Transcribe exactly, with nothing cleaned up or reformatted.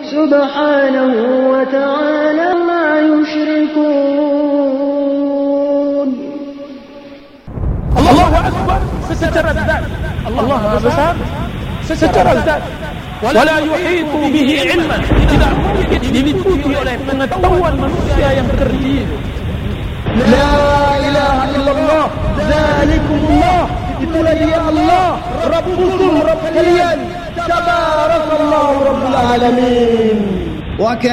سبحانه وتعالى ما يشركون. Allah Akbar secara zat, Allah Maha Besar secara zat, wala yuhitu bihi ilman, tidak mungkin diliputi oleh pengetahuan manusia yang terdiri. La ilaha illallah, zalikumullah, itulah dia Allah, Rabbukum, Rabb kalian, tabarakallahu rabbul alamin.